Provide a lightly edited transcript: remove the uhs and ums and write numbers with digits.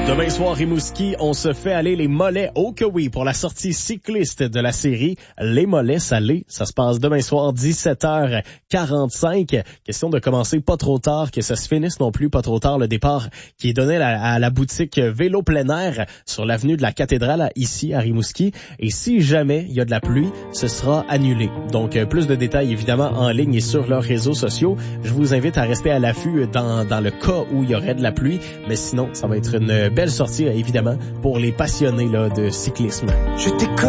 Demain soir, Rimouski, on se fait aller les mollets. Oh que oui, pour la sortie cycliste de la série Les Mollets Salés. Ça se passe demain soir, 17h45. Question de commencer pas trop tard, que ça se finisse non plus pas trop tard. Le départ qui est donné à la boutique Vélo plein air sur l'avenue de la Cathédrale, ici à Rimouski. Et si jamais il y a de la pluie, ce sera annulé. Donc, plus de détails évidemment en ligne et sur leurs réseaux sociaux. Je vous invite à rester à l'affût dans le cas où il y aurait de la pluie. Mais sinon, ça va être une belle sortie, évidemment, pour les passionnés là, de cyclisme. Je